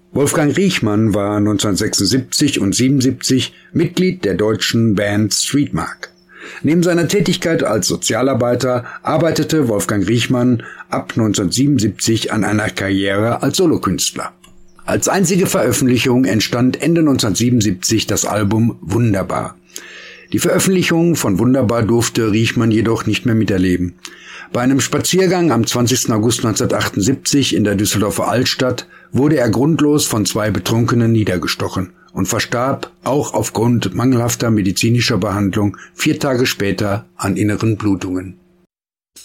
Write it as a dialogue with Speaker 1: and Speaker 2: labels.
Speaker 1: Wolfgang Riechmann war 1976 und 77 Mitglied der deutschen Band Streetmark. Neben seiner Tätigkeit als Sozialarbeiter arbeitete Wolfgang Riechmann ab 1977 an einer Karriere als Solokünstler. Als einzige Veröffentlichung entstand Ende 1977 das Album Wunderbar. Die Veröffentlichung von Wunderbar durfte Riechmann jedoch nicht mehr miterleben. Bei einem Spaziergang am 20. August 1978 in der Düsseldorfer Altstadt wurde er grundlos von 2 Betrunkenen niedergestochen und verstarb auch aufgrund mangelhafter medizinischer Behandlung 4 Tage später an inneren Blutungen.